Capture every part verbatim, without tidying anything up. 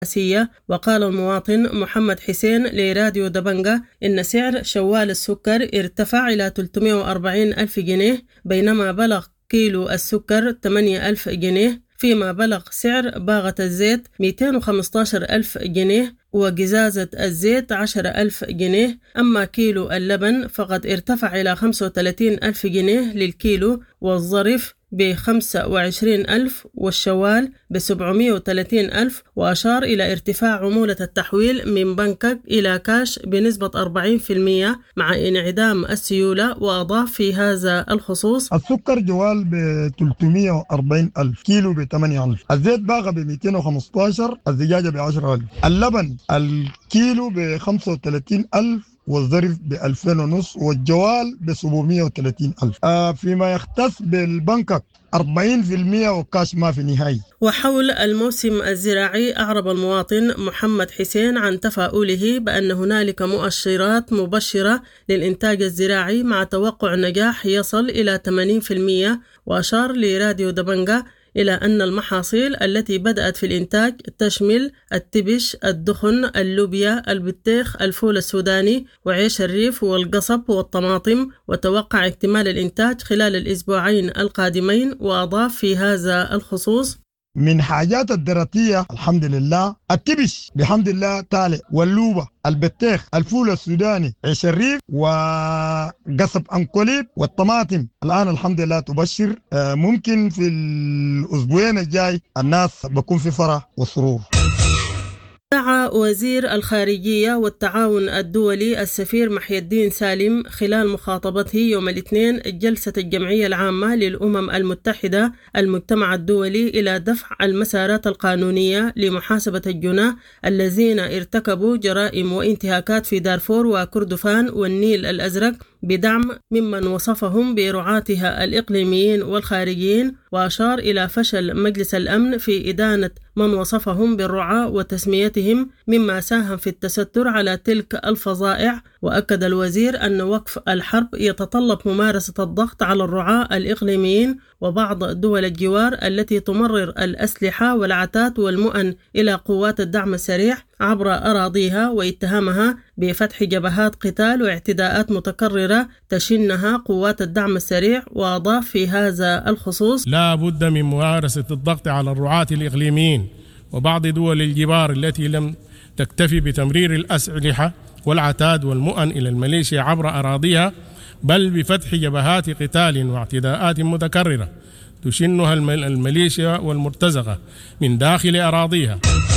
السياسية. وقال المواطن محمد حسين لراديو دبنجة إن سعر شوال السكر ارتفع إلى ثلاثمئة وأربعين ألف جنيه، بينما بلغ كيلو السكر ثمانية ألف جنيه، فيما بلغ سعر باغة الزيت مئتين وخمسة عشر ألف جنيه وجزازة الزيت عشرة ألف جنيه. أما كيلو اللبن فقد ارتفع إلى خمسة وثلاثين ألف جنيه للكيلو، والظرف بخمسة وعشرين ألف والشوال بسبعمئة وثلاثين ألف. وأشار إلى ارتفاع عمولة التحويل من بنكك إلى كاش بنسبة أربعين بالمئة مع انعدام السيولة. وأضاف في هذا الخصوص: السكر جوال ب ثلاثمئة وأربعين ألف، كيلو ب ثمانية ألف، الزيت باغة ب مئتين وخمسة عشر، الزجاجة ب عشرة ألف، اللبن الكيلو ب خمسة وثلاثين ألف والظرف بألفين ونص، والجوال بسبعمئة وثلاثين ألف. آه فيما يختص بالبنكك أربعين بالمئة وكاش ما في نهاية. وحول الموسم الزراعي أعرب المواطن محمد حسين عن تفاؤله بأن هنالك مؤشرات مبشرة للإنتاج الزراعي مع توقع نجاح يصل إلى ثمانين بالمئة. وأشار لراديو دبنجة إلى أن المحاصيل التي بدأت في الإنتاج تشمل التبش، الدخن، اللوبيا، البطيخ، الفول السوداني، وعيش الريف والقصب والطماطم، وتوقع اكتمال الإنتاج خلال الأسبوعين القادمين. وأضاف في هذا الخصوص: من حاجات الدراتية الحمد لله التبش بحمد الله تالي، واللوبة، البطيخ، الفول السوداني، عيش الريف، وقصب أنكوليب، والطماطم الآن الحمد لله تبشر. ممكن في الأسبوعين الجاي الناس بكون في فرح وسرور. دعا وزير الخارجية والتعاون الدولي السفير محي الدين سالم خلال مخاطبته يوم الاثنين جلسة الجمعية العامة للأمم المتحدة المجتمع الدولي إلى دفع المسارات القانونية لمحاسبة الجناه الذين ارتكبوا جرائم وانتهاكات في دارفور وكردفان والنيل الأزرق بدعم ممن وصفهم برعاتها الإقليميين والخارجيين. وأشار إلى فشل مجلس الأمن في إدانة من وصفهم بالرعاة وتسميتهم مما ساهم في التستر على تلك الفظائع. وأكد الوزير أن وقف الحرب يتطلب ممارسة الضغط على الرعاة الإقليميين وبعض دول الجوار التي تمرر الأسلحة والعتاد والمؤن إلى قوات الدعم السريع عبر أراضيها، واتهامها بفتح جبهات قتال واعتداءات متكررة تشنها قوات الدعم السريع. وأضاف في هذا الخصوص: لا بد من ممارسة الضغط على الرعاة الإقليميين وبعض دول الجوار التي لم تكتفي بتمرير الأسلحة والعتاد والمؤن إلى الميليشيا عبر أراضيها، بل بفتح جبهات قتال واعتداءات متكررة تشنها الميليشيا والمرتزقة من داخل أراضيها.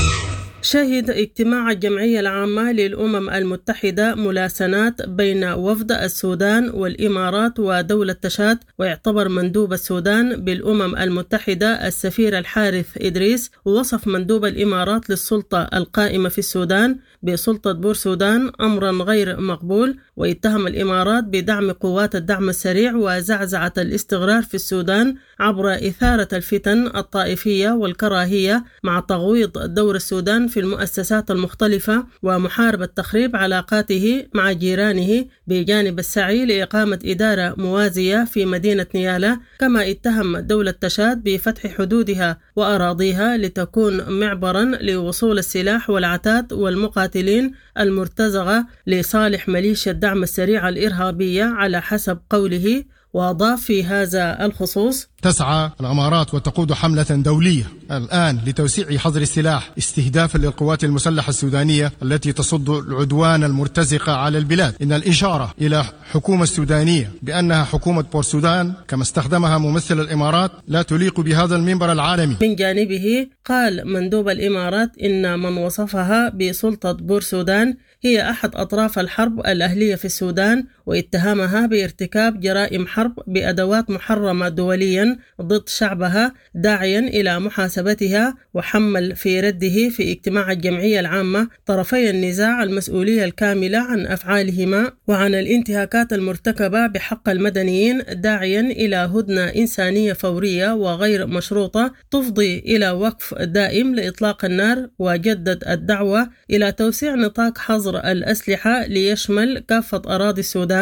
شهد اجتماع الجمعية العامة للأمم المتحدة ملاسنات بين وفد السودان والإمارات ودولة تشاد. ويعتبر مندوب السودان بالأمم المتحدة السفير الحارث إدريس ووصف مندوب الإمارات للسلطة القائمة في السودان بسلطة بور سودان أمرا غير مقبول. واتهم الإمارات بدعم قوات الدعم السريع وزعزعة الاستقرار في السودان عبر إثارة الفتن الطائفية والكراهية مع تغويض دور السودان في المؤسسات المختلفة ومحاربة تخريب علاقاته مع جيرانه بجانب السعي لإقامة إدارة موازية في مدينة نيالا. كما اتهم دولة تشاد بفتح حدودها وأراضيها لتكون معبرا لوصول السلاح والعتاد والمقاتلين المرتزقة لصالح ميليشيا الدعم السريع الإرهابية على حسب قوله. وأضاف في هذا الخصوص: تسعى الإمارات وتقود حملة دولية الآن لتوسيع حظر السلاح استهدافا للقوات المسلحة السودانية التي تصد العدوان المرتزقة على البلاد. إن الإشارة إلى حكومة السودانية بأنها حكومة بور سودان كما استخدمها ممثل الإمارات لا تليق بهذا المنبر العالمي. من جانبه قال مندوب الإمارات إن من وصفها بسلطة بور سودان هي أحد أطراف الحرب الأهلية في السودان، واتهامها بارتكاب جرائم حرب بأدوات محرمة دوليا ضد شعبها، داعيا إلى محاسبتها. وحمل في رده في اجتماع الجمعية العامة طرفي النزاع المسؤولية الكاملة عن أفعالهما وعن الانتهاكات المرتكبة بحق المدنيين، داعيا إلى هدنة إنسانية فورية وغير مشروطة تفضي إلى وقف دائم لإطلاق النار. وجدد الدعوة إلى توسيع نطاق حظر الأسلحة ليشمل كافة أراضي السودان.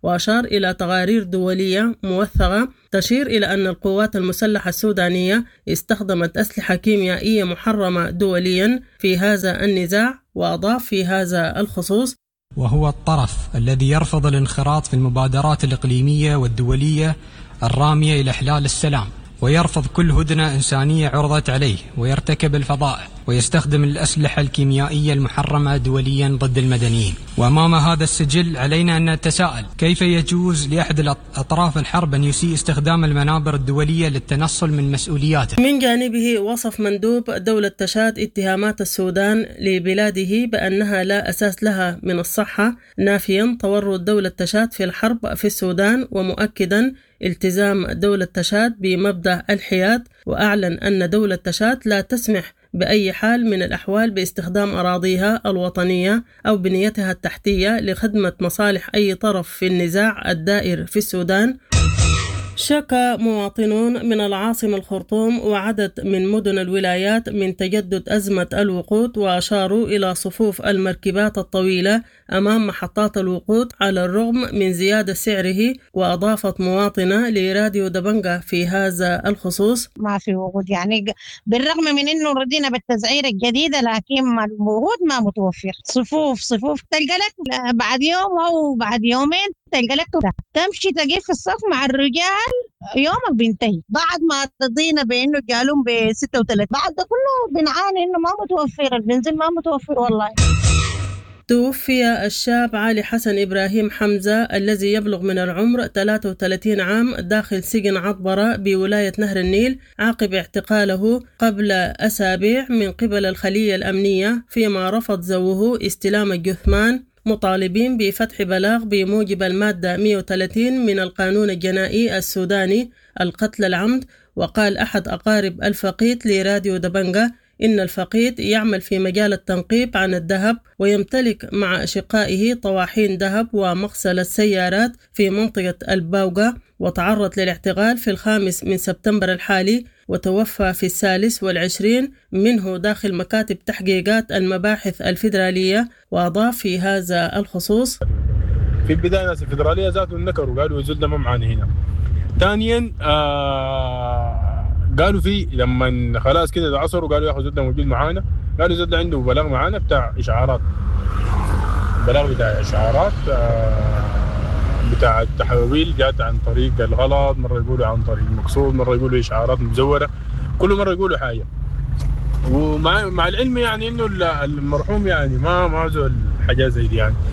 وأشار إلى تقارير دولية موثقة تشير إلى أن القوات المسلحة السودانية استخدمت أسلحة كيميائية محرمة دوليا في هذا النزاع. وأضاف في هذا الخصوص: وهو الطرف الذي يرفض الانخراط في المبادرات الإقليمية والدولية الرامية إلى إحلال السلام، ويرفض كل هدنة إنسانية عرضت عليه، ويرتكب الفظائع ويستخدم الأسلحة الكيميائية المحرمة دوليا ضد المدنيين. وأمام هذا السجل علينا أن نتساءل: كيف يجوز لأحد أطراف الحرب أن يسيء استخدام المنابر الدولية للتنصل من مسؤولياته؟ من جانبه وصف مندوب دولة تشاد اتهامات السودان لبلاده بأنها لا أساس لها من الصحة، نافيا تورط دولة تشاد في الحرب في السودان، ومؤكدا التزام دولة تشاد بمبدأ الحياد. وأعلن أن دولة تشاد لا تسمح بأي حال من الأحوال باستخدام أراضيها الوطنية أو بنيتها التحتية لخدمة مصالح أي طرف في النزاع الدائر في السودان. شكى مواطنون من العاصمة الخرطوم وعدد من مدن الولايات من تجدد أزمة الوقود، وأشاروا إلى صفوف المركبات الطويلة أمام محطات الوقود على الرغم من زيادة سعره. وأضافت مواطنة لراديو دبنجة في هذا الخصوص: ما في وقود، يعني بالرغم من أنه رضينا بالتسعير الجديدة لكن الوقود ما متوفر. صفوف صفوف تلقى لك بعد يوم أو بعد يومين تلقى لك تمشي تقف في الصف مع الرجال يومك بينتهي. بعد ما رضينا بأنه جالهم ب ستة وثلاثين، بعد ده كله بنعاني إنه ما متوفر البنزين، ما متوفر والله. توفي الشاب علي حسن إبراهيم حمزة الذي يبلغ من العمر ثلاثة وثلاثين عام داخل سجن عطبرة بولاية نهر النيل عقب اعتقاله قبل أسابيع من قبل الخلية الأمنية، فيما رفض زوجه استلام الجثمان، مطالبين بفتح بلاغ بموجب المادة مئة وثلاثين من القانون الجنائي السوداني القتل العمد. وقال أحد أقارب الفقيد لراديو دبنجة إن الفقيد يعمل في مجال التنقيب عن الذهب، ويمتلك مع أشقائه طواحين ذهب ومغسلة سيارات في منطقة الباوغة، وتعرض للاعتقال في الخامس من سبتمبر الحالي، وتوفى في الثالث والعشرين منه داخل مكاتب تحقيقات المباحث الفيدرالية. وأضاف في هذا الخصوص: في البداية ناس الفيدرالية ذاتهم نكروا قالوا يزول ما معنا هنا. ثانيا آه قالوا في لما خلاص كده العصر وقالوا ياخذوا زود موجود معانا، قالوا زود عنده بلاغ معانا بتاع إشعارات، بلاغ بتاع إشعارات آه بتاع التحويل جات عن طريق الغلط، مرة يقولوا عن طريق مقصود، مرة يقولوا إشعارات مزورة، كل مرة يقولوا حاجة. ومع مع العلم يعني إنه المرحوم يعني ما ما زول حاجة زي دي يعني.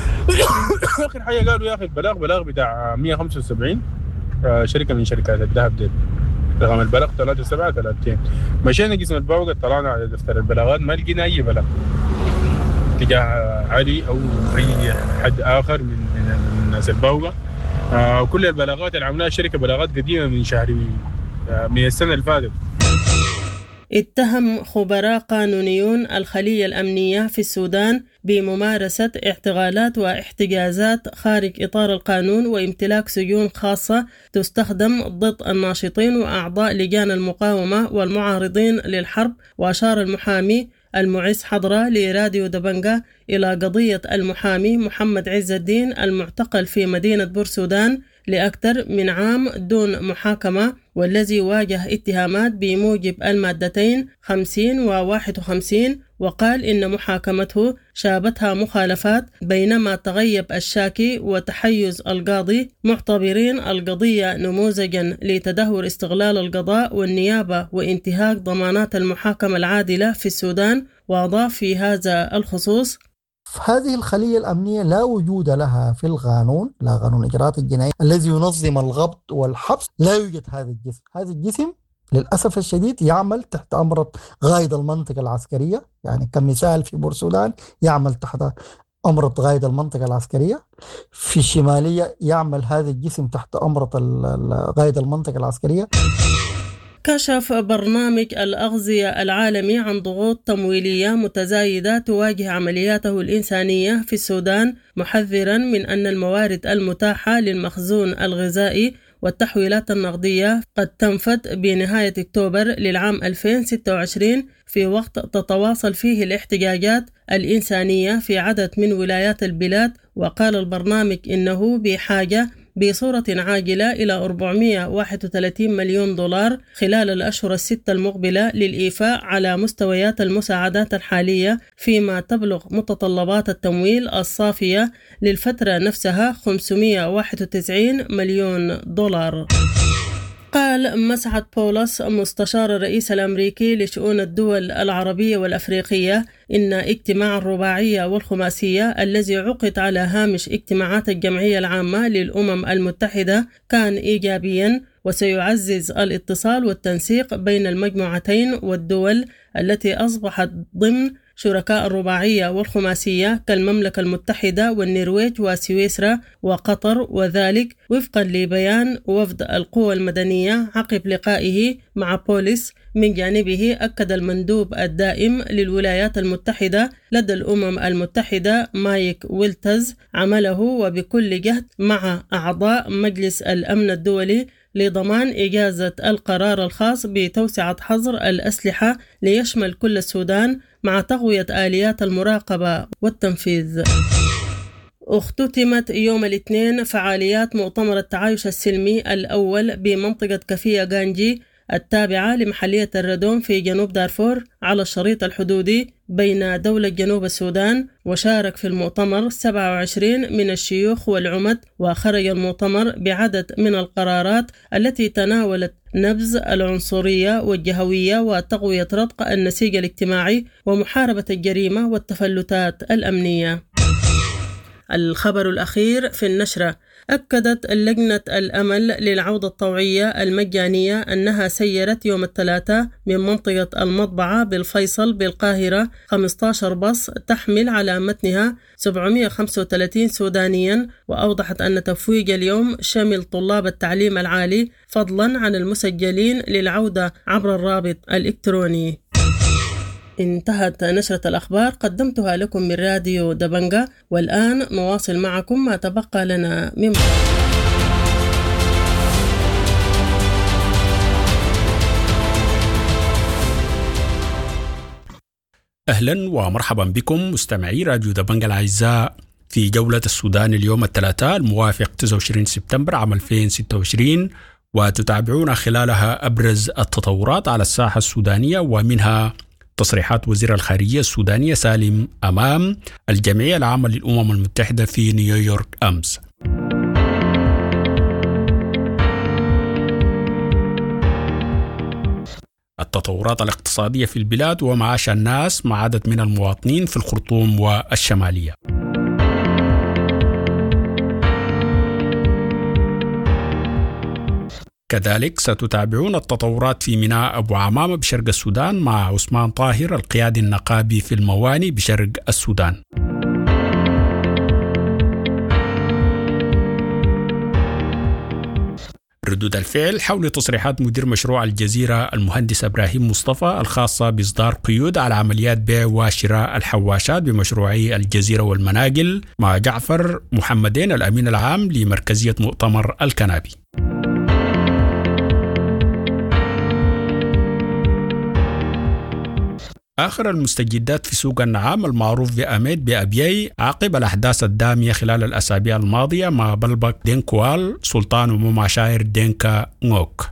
آخر حاجة قالوا يا أخي البلاغ بلاغ بتاع مئة وخمسة وسبعين شركة من شركات الذهب دي، رقم البلاغ ثلاثة سبعة ثلاثين. مشينا قسم الباوغة طلعنا على دفتر البلاغات ما لقينا أي بلاغ تجاه علي أو أي حد آخر من من الناس الباوغة. آه كل البلاغات اللي عملناها شركة بلاغات قديمة من شهر آه من السنة اللي فاتت. اتهم خبراء قانونيون الخلية الأمنية في السودان بممارسة اعتقالات واحتجازات خارج إطار القانون وامتلاك سجون خاصة تستخدم ضد الناشطين وأعضاء لجان المقاومة والمعارضين للحرب. وأشار المحامي المعز حضرة لراديو دبنجة إلى قضية المحامي محمد عز الدين المعتقل في مدينة بورسودان لأكثر من عام دون محاكمة، والذي واجه اتهامات بموجب المادتين خمسين وواحد وخمسين. وقال إن محاكمته شابتها مخالفات، بينما تغيب الشاكي وتحيز القاضي، معتبرين القضية نموذجا لتدهور استغلال القضاء والنيابة وانتهاك ضمانات المحاكمة العادلة في السودان. وأضاف في هذا الخصوص: هذه الخلية الأمنية لا وجود لها في القانون، لا قانون الإجراءات الجنائية الذي ينظم الضبط والحبس، لا يوجد هذا الجسم. هذا الجسم للأسف الشديد يعمل تحت أمر قائد المنطقة العسكرية، يعني كمثال في بورسودان يعمل تحت أمر قائد المنطقة العسكرية، في الشمالية يعمل هذا الجسم تحت أمر قائد المنطقة العسكرية. كشف برنامج الأغذية العالمي عن ضغوط تمويلية متزايدة تواجه عملياته الإنسانية في السودان، محذرا من أن الموارد المتاحة للمخزون الغذائي والتحويلات النقدية قد تنفد بنهاية أكتوبر للعام ألفين وستة وعشرين، في وقت تتواصل فيه الاحتجاجات الإنسانية في عدد من ولايات البلاد وقال البرنامج إنه بحاجة بصورة عاجلة إلى أربعمائة وواحد وثلاثين مليون دولار خلال الأشهر الستة المقبلة للإيفاء على مستويات المساعدات الحالية، فيما تبلغ متطلبات التمويل الصافية للفترة نفسها خمسمائة وواحد وتسعين مليون دولار. قال مسعد بولس مستشار الرئيس الأمريكي لشؤون الدول العربية والأفريقية إن اجتماع الرباعية والخماسية الذي عقد على هامش اجتماعات الجمعية العامة للأمم المتحدة كان إيجابيا، وسيعزز الاتصال والتنسيق بين المجموعتين والدول التي أصبحت ضمن شركاء الرباعية والخماسية كالمملكة المتحدة والنرويج وسويسرا وقطر، وذلك وفقا لبيان وفد القوى المدنية عقب لقائه مع بوليس. من جانبه أكد المندوب الدائم للولايات المتحدة لدى الأمم المتحدة مايك ويلتز عمله وبكل جهد مع أعضاء مجلس الأمن الدولي لضمان إجازة القرار الخاص بتوسعة حظر الأسلحة ليشمل كل السودان مع تقوية آليات المراقبة والتنفيذ. اختتمت يوم الاثنين فعاليات مؤتمر التعايش السلمي الأول بمنطقة كفية غانجي التابعة لمحلية الردوم في جنوب دارفور على الشريط الحدودي بين دولة جنوب السودان، وشارك في المؤتمر سبعة وعشرين من الشيوخ والعمد، وخرج المؤتمر بعدد من القرارات التي تناولت نبذ العنصرية والجهوية وتقوية رتق النسيج الاجتماعي ومحاربة الجريمة والتفلتات الأمنية. الخبر الأخير في النشرة: أكدت لجنة الأمل للعودة الطوعية المجانية أنها سيرت يوم الثلاثاء من منطقة المطبعة بالفيصل بالقاهرة خمسة عشر باص تحمل على متنها سبعمائة وخمسة وثلاثين سودانيا، وأوضحت أن تفويج اليوم شمل طلاب التعليم العالي فضلا عن المسجلين للعودة عبر الرابط الإلكتروني. انتهت نشرة الأخبار قدمتها لكم من راديو دبنجة، والآن نواصل معكم ما تبقى لنا من بعد. أهلا ومرحبا بكم مستمعي راديو دبنجة الأعزاء في جولة السودان اليوم الثلاثاء الموافق تسعة وعشرين سبتمبر عام ألفين وستة وعشرين، وتتابعون خلالها أبرز التطورات على الساحة السودانية، ومنها تصريحات وزير الخارجية السودانية سالم أمام الجمعية العامة للأمم المتحدة في نيويورك أمس. التطورات الاقتصادية في البلاد ومعاش الناس مع عدد من المواطنين في الخرطوم والشمالية. كذلك ستتابعون التطورات في ميناء أبو عمامة بشرق السودان مع عثمان طاهر القيادي النقابي في المواني بشرق السودان. ردود الفعل حول تصريحات مدير مشروع الجزيرة المهندس إبراهيم مصطفى الخاصة بإصدار قيود على عمليات بيع وشراء الحواشات بمشروعي الجزيرة والمناقل مع جعفر محمدين الأمين العام لمركزية مؤتمر الكنابي. آخر المستجدات في سوق النعام المعروف بأميد بأبيي عقب الأحداث الدامية خلال الأسابيع الماضية مع بلبك دينكوال سلطان ومعشائر دينكا نوك.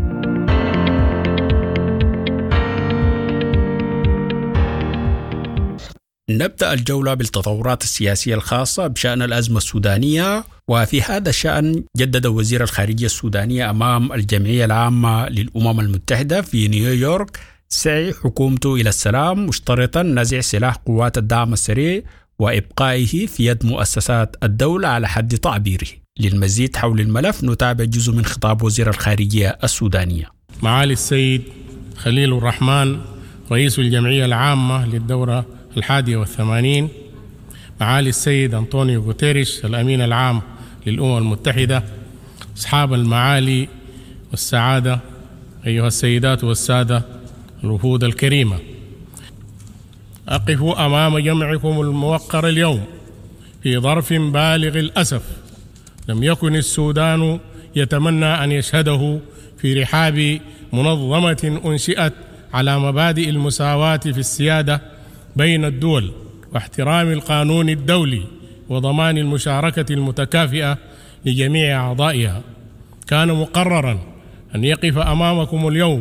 نبدأ الجولة بالتطورات السياسية الخاصة بشأن الأزمة السودانية، وفي هذا الشأن جدد وزير الخارجية السودانية أمام الجمعية العامة للأمم المتحدة في نيويورك سعي حكومته إلى السلام، مشترطا نزع سلاح قوات الدعم السريع وإبقائه في يد مؤسسات الدولة على حد تعبيره. للمزيد حول الملف نتابع جزء من خطاب وزير الخارجية السودانية. معالي السيد خليل الرحمن رئيس الجمعية العامة للدورة الحادية والثمانين، معالي السيد أنطونيو غوتيريش الأمين العام للأمم المتحدة، أصحاب المعالي والسعادة أيها السيدات والسادة الوفود الكريمة، أقف أمام جمعكم الموقر اليوم في ظرف بالغ الأسف لم يكن السودان يتمنى أن يشهده في رحاب منظمة أنشئت على مبادئ المساواة في السيادة بين الدول واحترام القانون الدولي وضمان المشاركة المتكافئة لجميع أعضائها. كان مقررا أن يقف أمامكم اليوم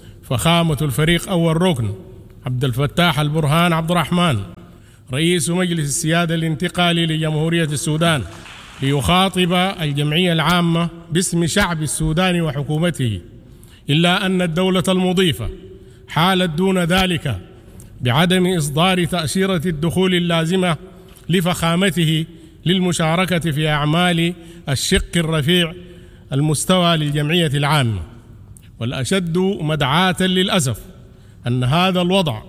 فخامة الفريق أول ركن عبد الفتاح البرهان عبد الرحمن رئيس مجلس السيادة الانتقالي لجمهورية السودان ليخاطب الجمعية العامة باسم شعب السودان وحكومته، إلا أن الدولة المضيفة حالت دون ذلك بعدم إصدار تأشيرة الدخول اللازمة لفخامته للمشاركة في أعمال الشق الرفيع المستوى للجمعية العامة. والأشد مدعاة للأسف أن هذا الوضع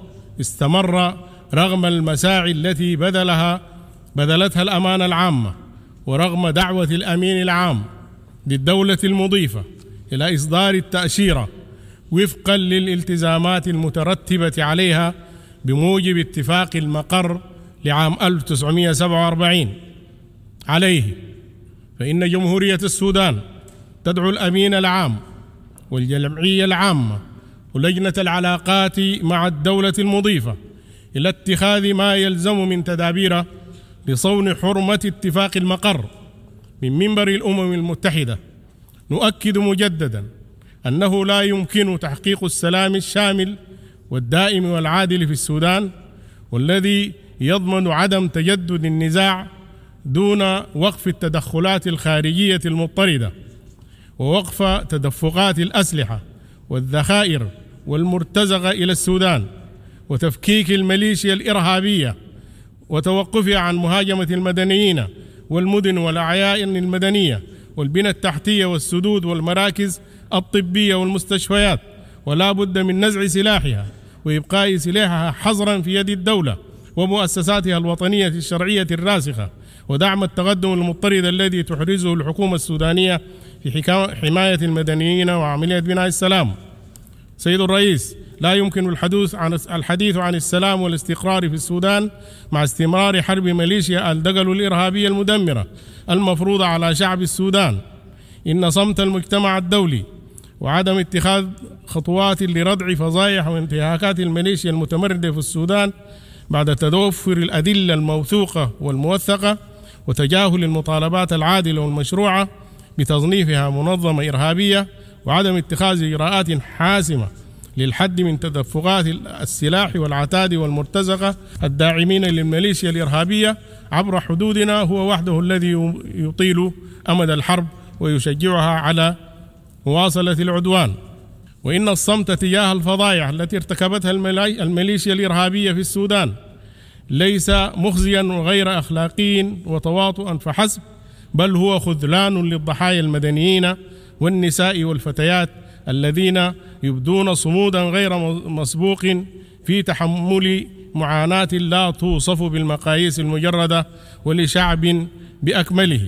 استمر رغم المساعي التي بذلها بذلتها الأمانة العامة، ورغم دعوة الأمين العام للدولة المضيفة إلى إصدار التأشيرة وفقا للالتزامات المترتبة عليها بموجب اتفاق المقر لعام ألف وتسعمائة وسبعة وأربعين عليه. فإن جمهورية السودان تدعو الأمين العام والجمعية العامة ولجنة العلاقات مع الدولة المضيفة إلى اتخاذ ما يلزم من تدابير لصون حرمة اتفاق المقر. من منبر الأمم المتحدة نؤكد مجددا أنه لا يمكن تحقيق السلام الشامل والدائم والعادل في السودان، والذي يضمن عدم تجدد النزاع دون وقف التدخلات الخارجية المضطردة ووقف تدفقات الأسلحة والذخائر والمرتزقة إلى السودان وتفكيك الميليشيا الإرهابية وتوقفها عن مهاجمة المدنيين والمدن والأعيان المدنية والبنى التحتية والسدود والمراكز الطبية والمستشفيات، ولا بد من نزع سلاحها وإبقاء سلاحها حظرا في يد الدولة ومؤسساتها الوطنية الشرعية الراسخة، ودعم التقدم المضطرد الذي تحرزه الحكومة السودانية في حماية المدنيين وعملية بناء السلام. سيد الرئيس، لا يمكن الحديث عن الحديث عن السلام والاستقرار في السودان مع استمرار حرب ميليشيا الدقل الإرهابية المدمرة المفروضة على شعب السودان. إن صمت المجتمع الدولي وعدم اتخاذ خطوات لردع فظائع وانتهاكات الميليشيا المتمردة في السودان بعد توفر الأدلة الموثوقة والموثقة وتجاهل المطالبات العادلة والمشروعة بتصنيفها منظمة إرهابية وعدم اتخاذ إجراءات حاسمة للحد من تدفقات السلاح والعتاد والمرتزقة الداعمين للميليشيا الإرهابية عبر حدودنا هو وحده الذي يطيل أمد الحرب ويشجعها على مواصلة العدوان. وإن الصمت تجاه الفظائع التي ارتكبتها الميليشيا الإرهابية في السودان ليس مخزيا وغير أخلاقي وتواطؤا فحسب، بل هو خذلان للضحايا المدنيين والنساء والفتيات الذين يبدون صمودا غير مسبوق في تحمل معاناة لا توصف بالمقاييس المجردة ولشعب بأكمله.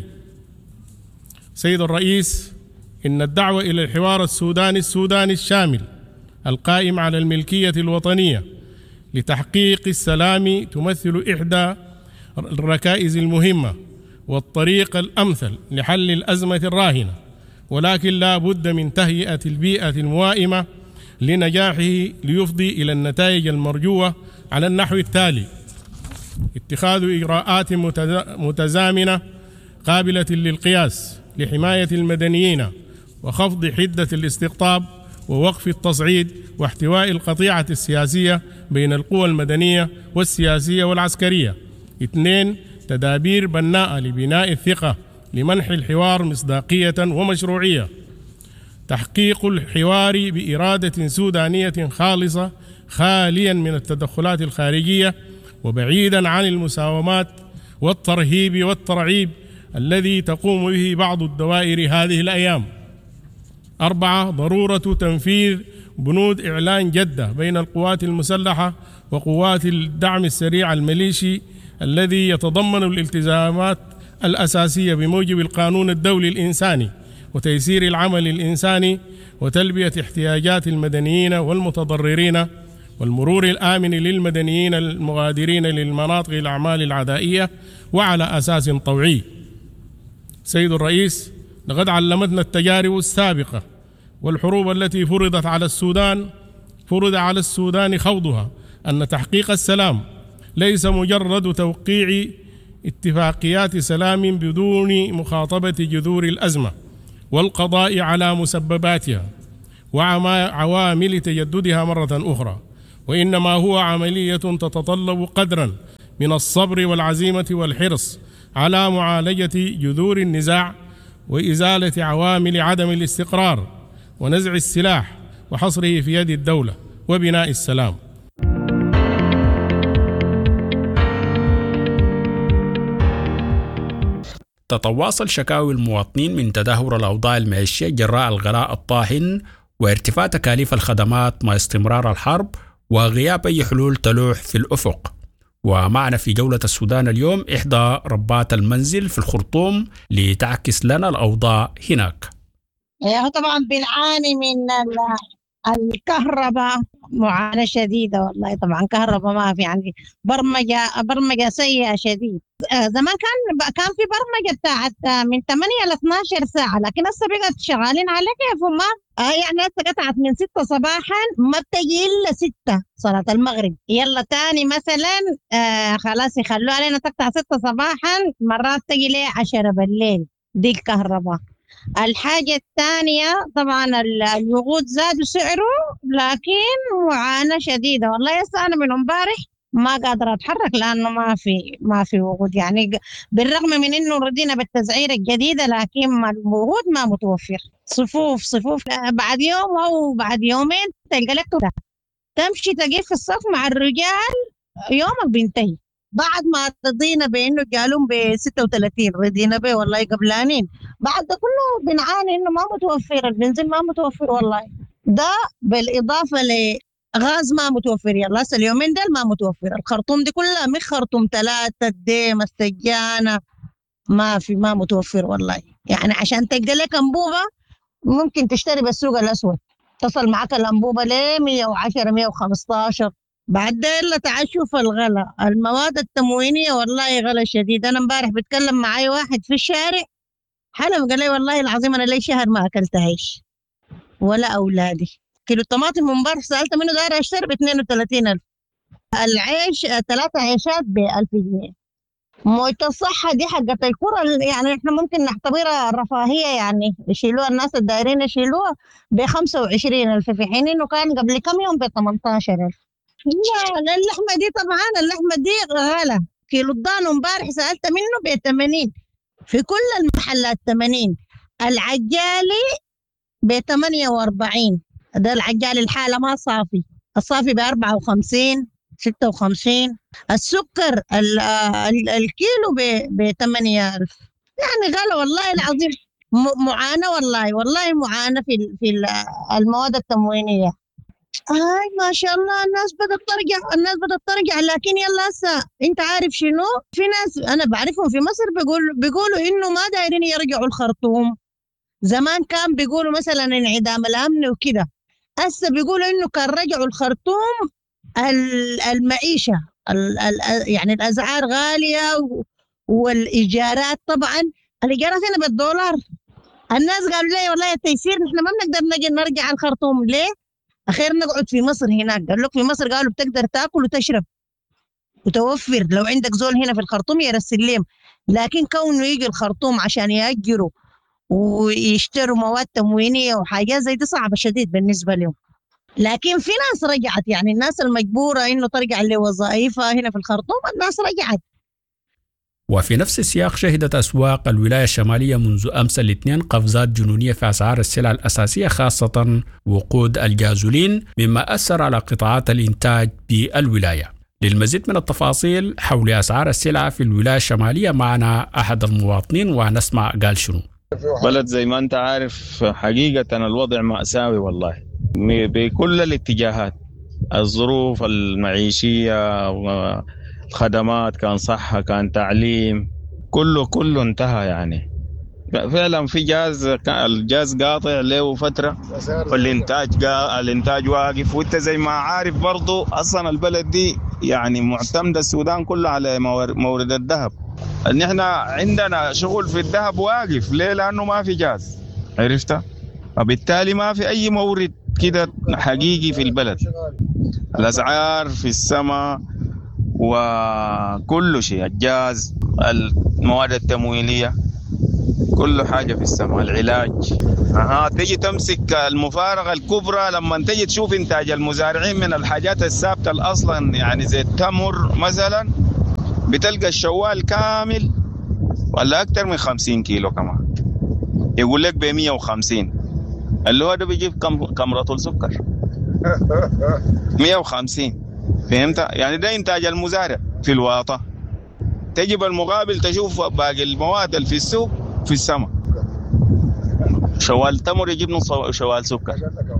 سيد الرئيس، إن الدعوة إلى الحوار السوداني السوداني الشامل القائم على الملكية الوطنية لتحقيق السلام تمثل إحدى الركائز المهمة والطريق الأمثل لحل الأزمة الراهنة، ولكن لا بد من تهيئة البيئة الموائمة لنجاحه ليفضي إلى النتائج المرجوة على النحو التالي: اتخاذ إجراءات متزامنة قابلة للقياس لحماية المدنيين وخفض حدة الاستقطاب ووقف التصعيد واحتواء القطيعة السياسية بين القوى المدنية والسياسية والعسكرية. اثنين، تدابير بناءة لبناء الثقة لمنح الحوار مصداقية ومشروعية. تحقيق الحوار بإرادة سودانية خالصة خاليا من التدخلات الخارجية وبعيدا عن المساومات والترهيب والترعيب الذي تقوم به بعض الدوائر هذه الأيام. أربعة، ضرورة تنفيذ بنود إعلان جدة بين القوات المسلحة وقوات الدعم السريع الميليشي الذي يتضمن الالتزامات الأساسية بموجب القانون الدولي الإنساني وتيسير العمل الإنساني وتلبية احتياجات المدنيين والمتضررين والمرور الآمن للمدنيين المغادرين للمناطق الأعمال العدائية وعلى أساس طوعي. سيد الرئيس، لقد علمتنا التجارب السابقة والحروب التي فرضت على السودان فرض على السودان خوضها أن تحقيق السلام ليس مجرد توقيع اتفاقيات سلام بدون مخاطبة جذور الأزمة والقضاء على مسبباتها وعوامل تجددها مرة أخرى، وإنما هو عملية تتطلب قدرا من الصبر والعزيمة والحرص على معالجة جذور النزاع وإزالة عوامل عدم الاستقرار ونزع السلاح وحصره في يد الدولة وبناء السلام. تتواصل شكاوي المواطنين من تدهور الأوضاع المعيشية جراء الغلاء الطاحن وارتفاع تكاليف الخدمات مع استمرار الحرب وغياب أي حلول تلوح في الأفق. ومعنا في جولة السودان اليوم إحدى ربات المنزل في الخرطوم لتعكس لنا الأوضاع هناك. طبعا بنعاني من الكهرباء، معاناة شديدة والله. طبعا كهرباء ما في، يعني برمجة برمجة سيئة شديد. زمان كان كان في برمجة بتاعت من ثمانية ل اثني عشر ساعة، لكن هسه بقت شغالين على كيف وما آه يعني هسه قطعت من ستة صباحا ما بتجي إلا ستة صلاة المغرب. يلا تاني مثلا آه خلاص يخلوها علينا تقطع ستة صباحا، مرات تجي لي عشرة بالليل. دي الكهرباء. الحاجة الثانية طبعا الوقود زادوا سعره، لكن معاناة شديدة والله. يس أنا من امبارح ما قادرة أتحرك لأنه ما في ما في وقود، يعني بالرغم من إنه رضينا بالتسعيرة الجديدة لكن الوقود ما متوفر. صفوف صفوف بعد يوم أو بعد يومين تلقى لك تمشي تقف في الصف مع الرجال يومك بينتهي. بعد ما رضينا بانه قالوا ب ستة وثلاثين رضينا به والله قبلانين، بعد ده كله بنعاني انه ما متوفر البنزين، ما متوفر والله. ده بالاضافه لغاز ما متوفر. يلا هسه اليومين دول ما متوفر. الخرطوم دي كلها مش خرطوم ثلاثه الديم السجانه ما في ما متوفر والله. يعني عشان تلقى لك انبوبه ممكن تشتري بالسوق الاسود، تصل معك الانبوبه ل مية وعشرة مية وخمستاشر. بعد ده إلا تعال شوف الغلا. المواد التموينية والله غلا شديد. أنا امبارح بتكلم معي واحد في الشارع حلم قال لي والله العظيم أنا لي شهر ما أكلت عيش ولا أولادي. كيلو الطماطم امبارح سألت منه داير أشتري ب اثنين وثلاثين ألف، العيش ثلاثة عيشات ب ألف جنيه. موية الصحة دي حقت الكرة يعني إحنا ممكن نعتبرها رفاهية، يعني يشيلوها الناس الدايرين يشيلوها ب خمسة وعشرين ألف في حين إنه كان قبل كم يوم ب ثمانية عشر ألف. لا اللحمة دي طبعا اللحمة دي غالة. كيلو الضان امبارح سألت منه ب ثمانين في كل المحلات ثمانين. العجالي ب ثمانية وأربعين، ده العجالي الحالة ما صافي، الصافي ب أربعة وخمسين ستة وخمسين. السكر ال ال الكيلو ب ثمانية ألف. يعني غالة والله العظيم. معاناة والله والله معاناة في في المواد التموينية. هاي ما شاء الله الناس بدأت ترجع، الناس بدأت ترجع. لكن يلا هسه انت عارف شنو، في ناس انا بعرفهم في مصر بيقول بيقولوا انه ما دايرين يرجعوا الخرطوم. زمان كان بيقولوا مثلا انعدام الامن وكده، هسه بيقولوا انه كان رجعوا الخرطوم المعيشه ال ال يعني الاسعار غاليه والايجارات. طبعا الايجارات هنا بالدولار. الناس قالوا لي والله التيسير نحن ما بنقدر نجي نرجع الخرطوم. ليه؟ أخير نقعد في مصر هناك. قال لك في مصر قالوا بتقدر تاكل وتشرب وتوفر لو عندك زول هنا في الخرطوم يرسل لهم، لكن كونه يجي الخرطوم عشان يأجروا ويشتروا مواد تموينية وحاجات زي دي صعبة شديد بالنسبة لهم. لكن في ناس رجعت، يعني الناس المجبورة إنه ترجع لوظائفها هنا في الخرطوم الناس رجعت. وفي نفس السياق شهدت أسواق الولاية الشمالية منذ أمس الاثنين قفزات جنونية في أسعار السلع الأساسية خاصة وقود الجازولين، مما أثر على قطاعات الإنتاج بالولاية. للمزيد من التفاصيل حول أسعار السلع في الولاية الشمالية معنا أحد المواطنين ونسمع قال شنو. بلد زي ما أنت عارف حقيقة الوضع مأساوي والله بكل الاتجاهات، الظروف المعيشية خدمات، كان صحة كان تعليم، كله كله انتهى. يعني فعلا في جاز الجاز قاطع له فترة والإنتاج الإنتاج واقف. وانت زي ما عارف برضو أصلا البلد دي يعني معتمدة السودان كله على مورد الذهب. ان احنا عندنا شغل في الذهب واقف. ليه؟ لأنه ما في جاز، عرفت؟ وبالتالي ما في أي مورد كده حقيقي في البلد. الأسعار في السماء وكل شيء، الجاز، المواد التمويلية، كل حاجة في السماء، العلاج. أها تجي تمسك المفارقة الكبرى لما تجي تشوف إنتاج المزارعين من الحاجات الثابتة الأصلا، يعني زي التمر مثلا، بتلقى الشوال كامل ولا أكتر من خمسين كيلو كمان، يقول لك بمية وخمسين، اللي هو ده بيجيب كم كم رطل سكر مية وخمسين. فهمت؟ يعني ده إنتاج المزارع في الواطة. تجيب المقابل تشوف باقي المواد اللي في السوق في السماء، شوال تمر يجيب نص شوال سكر.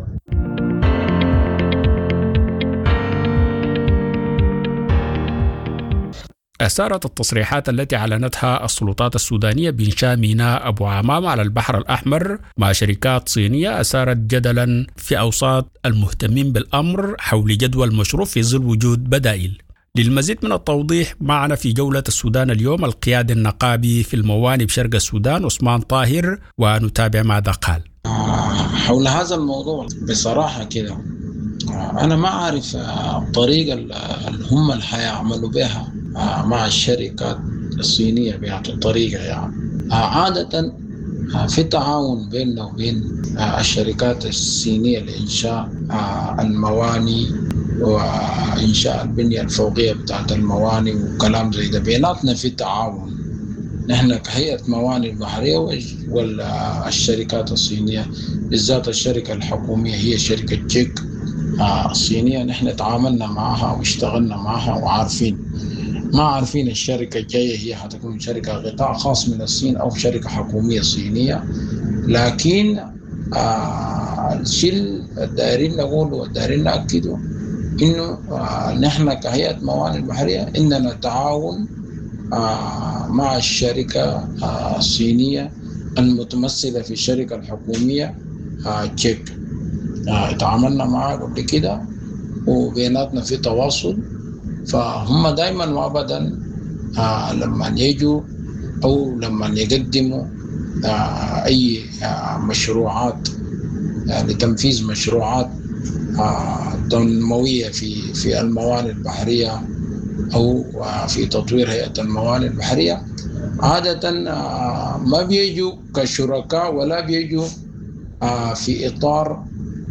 أثارت التصريحات التي أعلنتها السلطات السودانية بإنشاء ميناء أبو عمام على البحر الأحمر مع شركات صينية أثارت جدلا في أوساط المهتمين بالأمر حول جدوى المشروع في ظل وجود بدائل. للمزيد من التوضيح معنا في جولة السودان اليوم القيادي النقابي في الموانئ بشرق السودان عثمان طاهر، ونتابع ماذا قال. حول هذا الموضوع بصراحة كده أنا ما أعرف الطريقة اللي هم اللي حيعملوا بها مع الشركات الصينية بهذه الطريقة. يعني عادة في تعاون بيننا وبين الشركات الصينية لإنشاء الموانئ وإنشاء البنية الفوقية بتاعت الموانئ وكلام زي ده، بيناتنا في تعاون نحن كهيئة موانئ بحرية والشركات الصينية، بالذات الشركة الحكومية هي شركة جيك الصينية. نحن تعاملنا معها واشتغلنا معها وعارفين، ما عارفين الشركة الجاية هي حتكون شركة قطاع خاص من الصين أو شركة حكومية صينية. لكن آه الشيء الدائرين نقوله والدائرين نأكده إنه آه نحن كهيئة موانئ البحرية إننا تعاون آه مع الشركة آه الصينية المتمثلة في الشركة الحكومية آه تشيك. آه تعاملنا معها قبل كده وبيناتنا في تواصل، فهم دائما وابدا آه لما يجوا او لما يقدموا آه اي آه مشروعات آه لتنفيذ مشروعات آه تنمويه في في الموانئ البحريه او آه في تطوير هيئه الموانئ البحريه، عاده آه ما بيجوا كشركاء ولا بيجوا آه في اطار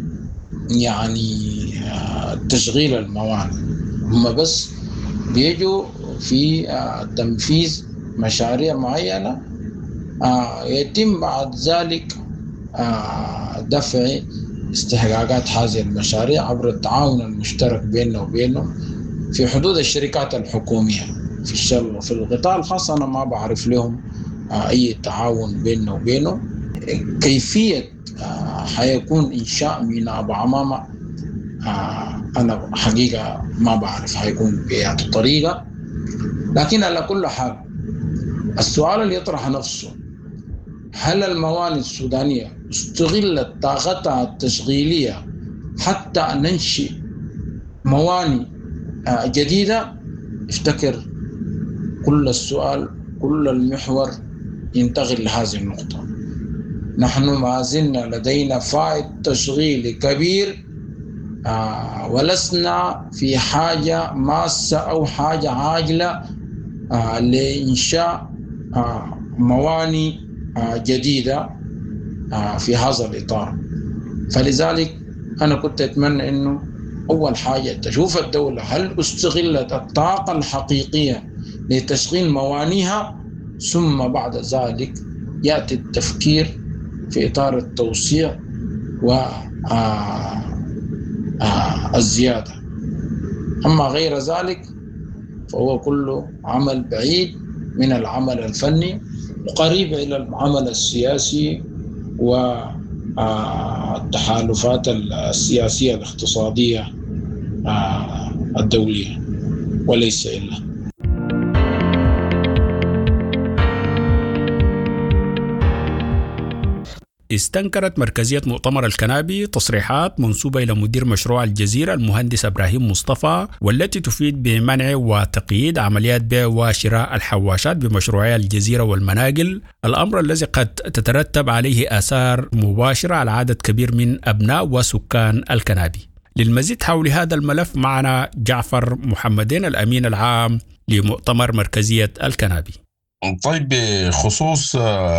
يعني آه تشغيل الموانئ، هم بس بيجوا في آه تنفيذ مشاريع معينة آه يتم بعد ذلك آه دفع استحقاقات هذه المشاريع عبر التعاون المشترك بيننا وبينهم في حدود الشركات الحكومية. في الشغل في القطاع الخاص أنا ما بعرف لهم آه أي تعاون بيننا وبينهم. كيفية آه حيكون إنشاء ميناء أبو عمامة آه أنا حقيقة ما بعرف حيكون بهذه الطريقة، لكن على كل حال السؤال اللي يطرح نفسه، هل الموانئ السودانية استغلت طاقتها التشغيلية حتى أن ننشئ موانئ آه جديدة؟ افتكر كل السؤال كل المحور ينتقل لهذه النقطة. نحن ما زلنا لدينا فائض تشغيلي كبير آه ولسنا في حاجة ماسة أو حاجة عاجلة آه لإنشاء آه موانئ آه جديدة آه في هذا الإطار. فلذلك أنا كنت أتمنى أنه أول حاجة تشوف الدولة هل استغلت الطاقة الحقيقية لتشغيل موانئها، ثم بعد ذلك يأتي التفكير في إطار التوسيع و آه آه الزيادة. أما غير ذلك فهو كله عمل بعيد من العمل الفني وقريب إلى العمل السياسي والتحالفات السياسية الاقتصادية آه الدولية وليس إلا. استنكرت مركزية مؤتمر الكنابي تصريحات منسوبة إلى مدير مشروع الجزيرة المهندس إبراهيم مصطفى، والتي تفيد بمنع وتقييد عمليات بيع وشراء الحواشات بمشروعي الجزيرة والمناقل، الأمر الذي قد تترتب عليه آثار مباشرة على عدد كبير من أبناء وسكان الكنابي. للمزيد حول هذا الملف معنا جعفر محمدين الأمين العام لمؤتمر مركزية الكنابي. طيب، بخصوص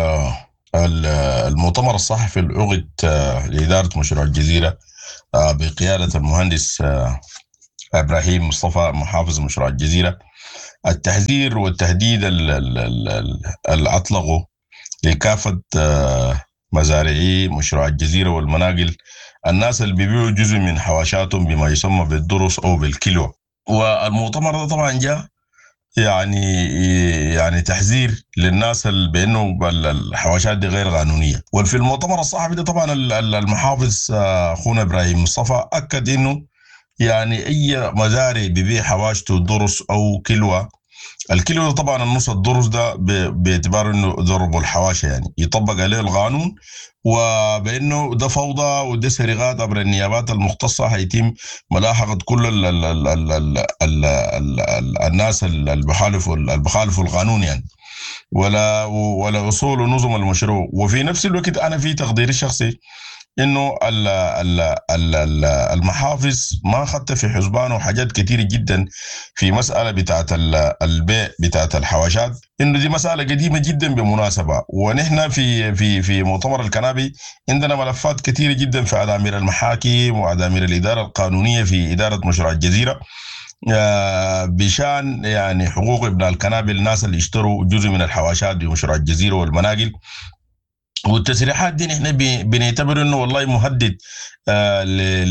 المؤتمر الصحفي العقد لإدارة مشروع الجزيرة بقيادة المهندس إبراهيم مصطفى محافظ مشروع الجزيرة، التحذير والتهديد اللي أطلقوا لكافة مزارعي مشروع الجزيرة والمناقل، الناس اللي بيبيعوا جزء من حواشاتهم بما يسمى بالدرس أو بالكيلو. والمؤتمر ده طبعا جاء يعني يعني تحذير للناس بانه الحواشات دي غير قانونيه. وفي المؤتمر الصحفي ده طبعا المحافظ اخونا ابراهيم مصطفى اكد انه يعني اي مزارع بيبيع حواشته درس او كيلو، الكيلو طبعا النص الدرس ده باعتبار انه ضرب الحواشة يعني يطبق عليه القانون، وبانه ده فوضى وده سرقات عبر النيابات المختصه هيتم ملاحقه كل ال ال ال ال ال ال ال ال الناس اللي بخالفوا اللي بخالفوا القانون يعني، ولا ولا اصول ونظم المشروع. وفي نفس الوقت انا في تقديري الشخصي انه المحافظ ما اخذت في حسبانه حاجات كثيره جدا في مساله بتاعه البيع بتاعه الحواشات، انه دي مساله قديمه جدا بالمناسبه. ونحن في في في مؤتمر الكنابي عندنا ملفات كثيره جدا في ادامير المحاكم وادامير الاداره القانونيه في اداره مشروع الجزيره بشان يعني حقوق ابن الكنابي، الناس اللي اشتروا جزء من الحواشات بمشروع الجزيره والمناقل. والتسريحات دي نحن بنعتبر انه والله مهدد آه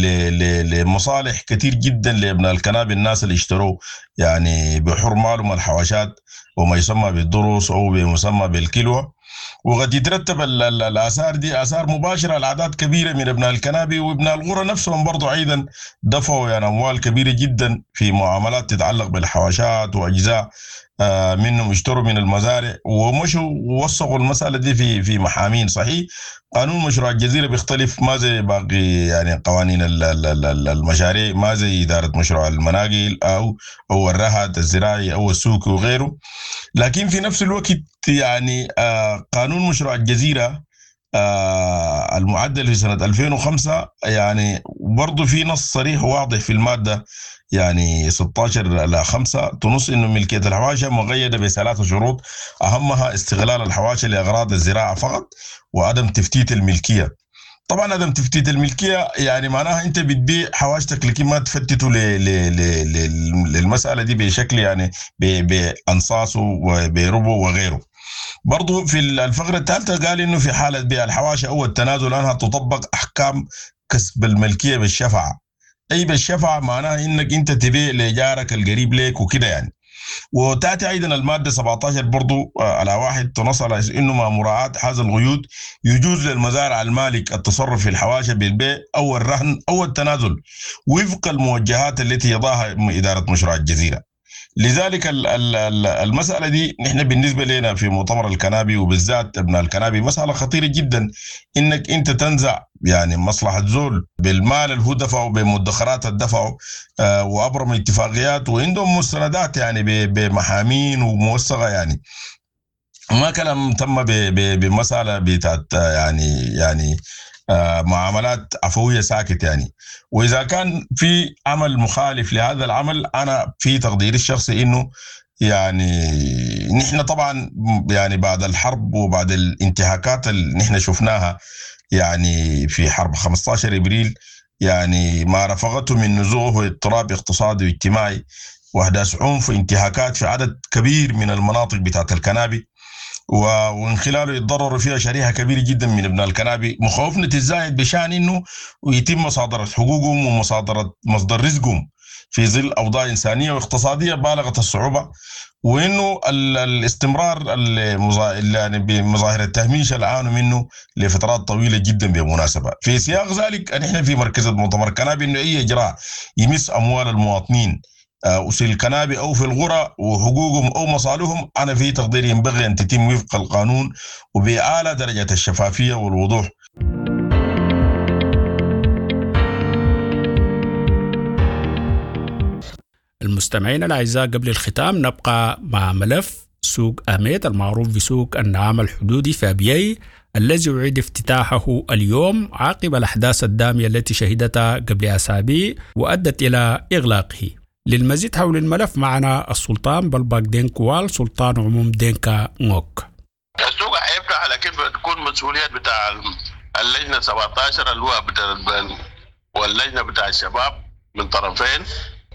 لمصالح كتير جدا لابن الكنابي، الناس اللي اشتروا يعني بحر مالهم الحواشات وما يسمى بالدروس او بمسمى بالكيلو. وقد يترتب الاثار دي اثار مباشره لاعداد كبيره من ابن الكنابي وابن الغرة نفسهم برضو ايضا دفعوا يعني اموال كبيره جدا في معاملات تتعلق بالحواشات واجزاء آه منهم اشتروا من المزارع ومشوا ووثقوا المسألة دي في في محامين. صحيح قانون مشروع الجزيرة بيختلف ما زي باقي يعني قوانين المشاريع، ما زي إدارة مشروع المناقل أو أو الرهد الزراعي أو السوق وغيره، لكن في نفس الوقت يعني آه قانون مشروع الجزيرة آه المعدل في سنة ألفين وخمسة يعني برضو في نص صريح واضح في المادة يعني ستة عشر إلى خمسة تنص إنه ملكية الحواشة مقيدة بثلاث شروط، أهمها استغلال الحواشة لأغراض الزراعة فقط وعدم تفتيت الملكية. طبعا عدم تفتيت الملكية يعني معناها أنت بتبيع حواشتك لكن ما تفتته للمسألة دي بشكل يعني بأنصاصه وبربو وغيره. برضو في الفقرة الثالثة قال إنه في حالة بيع الحواشة أو التنازل عنها تطبق أحكام كسب الملكية بالشفعة. أي بالشفعة معناها إنك أنت تبيع لجارك القريب لك وكده يعني. وتأتي أيضا المادة سبعة عشر برضو على واحد تنص على إنه مع مراعاة هذا القيود يجوز للمزارع المالك التصرف في الحواشة بالبيع أو الرهن أو التنازل وفق الموجهات التي يضعها إدارة مشروع الجزيرة. لذلك المسألة دي نحن بالنسبة لنا في مؤتمر الكنابي وبالذات ابن الكنابي مسألة خطيرة جدا، إنك أنت تنزع يعني مصلحة زول بالمال اللي هو دفعه بمدخرات الدفعه آه وأبرم اتفاقيات وعندهم مستندات يعني بمحامين وموثقة يعني. ما كلام تم بمسألة بتاعت يعني يعني آه معاملات عفوية ساكت يعني. وإذا كان في عمل مخالف لهذا العمل أنا في تقديري الشخصي إنه يعني نحن طبعا يعني بعد الحرب وبعد الانتهاكات اللي نحن شفناها يعني في حرب خمسة عشر إبريل يعني ما رفقته من نزوح واضطراب اقتصادي واجتماعي وأحداث عنف وانتهاكات في عدد كبير من المناطق بتاعت الكنابي ومن خلاله يتضرر فيها شريحة كبيرة جدا من ابن الكنابي، مخاوفنا تزايد بشان انه يتم مصادرة حقوقهم ومصادرة مصدر رزقهم في ظل اوضاع انسانية واقتصادية بالغة الصعوبة، وانه الاستمرار يعني بمظاهر التهميش اللي عانوا منه لفترات طويلة جدا بمناسبة. في سياق ذلك نحن في مركز المؤتمر الكنابي انه اي اجراء يمس اموال المواطنين في الكنابي أو في الغرة وحقوقهم أو مصالحهم أنا في تقديري ينبغي أن تتم وفق القانون وبأعلى درجة الشفافية والوضوح. المستمعين الأعزاء، قبل الختام نبقى مع ملف سوق أميت المعروف بسوق النعام الحدودي في أبيي الذي يعيد افتتاحه اليوم عقب الأحداث الدامية التي شهدتها قبل أسابيع وأدت إلى إغلاقه. للمزيد حول الملف معنا السلطان بلباك دينكوال سلطان عموم دينكا نوك. السوق هيفتح لكن بتكون مسؤوليات بتاع اللجنة سبعة عشر اللي هو بتاع واللجنة بتاع الشباب من طرفين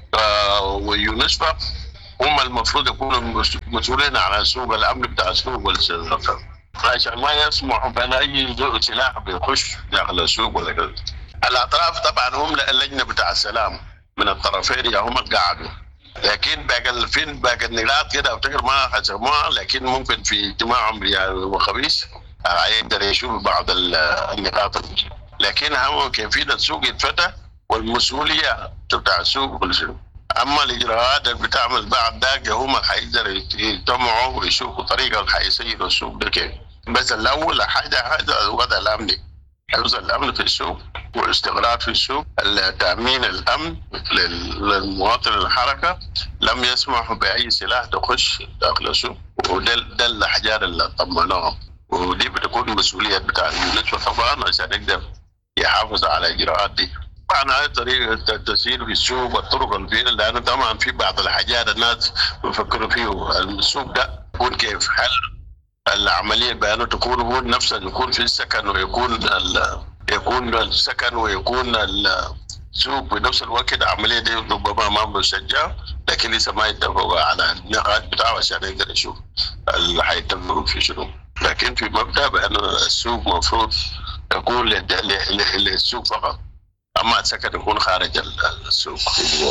ويونسفا هم المفروض يكونوا مسؤولين عن سوق الأمن بتاع السوق والسلطة عشان ما يسمحوا بأن أي سلاح بيخش داخل السوق ولا كذا. الأطراف طبعا هم اللجنة بتاع السلام من الطرفين يا هم قاعدوا، لكن باقي فين باقي النقاط كده افتكر ما حسموها، لكن ممكن في اجتماعهم وخميس يقدر يشوف بعض النقاط، لكن هم كيفية السوق يتفتح والمسؤولية بتاع السوق والسوق. أما الإجراءات اللي بتعمل بعد ذاك هم حيقدروا يجتمعوا ويشوفوا طريقة اللي حيسيروا السوق ده كيف. بس الأول حاجة هذا الوضع الأمني، حفظ الأمن في السوق والاستقرار في السوق، تأمين الأمن للمواطن الحركة، لم يسمحوا بأي سلاح تخش داخل السوق، وده ده الحاجات اللي طمنوهم، ودي بتكون مسؤولية بتاع اليونسفا طبعا عشان يقدر يحافظ على الإجراءات دي. طبعا هاي طريقة التسيير في السوق والطرق اللي فيه، لأنه طبعا في بعض الحاجات الناس بيفكروا فيه السوق ده يكون كيف حل العملية بأنه تكون هو نفسه يكون في السكن ويكون يكون السكن ويكون السوق بنفس الوقت. عملية دي ربما ما مسجلة، لكن لسه ما يتفقوا على النقاط بتاعه عشان يقدر يشوف اللي حيتفقوا في شنو. لكن في مبدأ بأنه السوق مفروض يكون للسوق فقط، أما السكن يكون خارج السوق.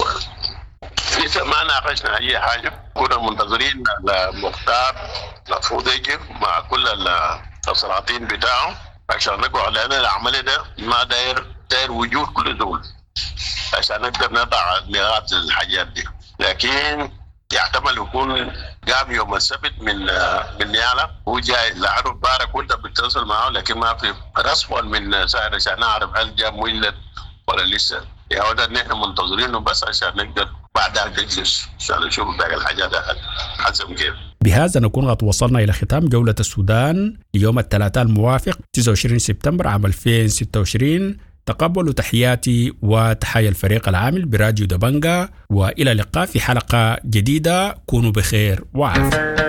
لسه ما ناقشنا أي حاجة، كنا منتظرين المختار المفروض يجي مع كل السلاطين بتاعه عشان نقول لأن العملية ده ما داير داير وجود كل دول عشان نقدر نضع نقاط الحاجات دي، لكن يحتمل يكون قام يوم السبت من من نيالا هو جاي لعنه بارك وانت بتتصل معه، لكن ما في رسم من سائر عشان نعرف هل جاء مولد ولا لسه. يا هو ده نحن منتظرينه بس عشان نقدر بعدها نجلس عشان نشوف باقي الحاجات حسب كيف. بهذا نكون قد وصلنا إلى ختام جولة السودان ليوم الثلاثاء الموافق تسعة وعشرين سبتمبر عام ألفين وستة وعشرين. تقبلوا تحياتي وتحايا الفريق العامل براديو دبنجا، وإلى اللقاء في حلقة جديدة. كونوا بخير وعافية.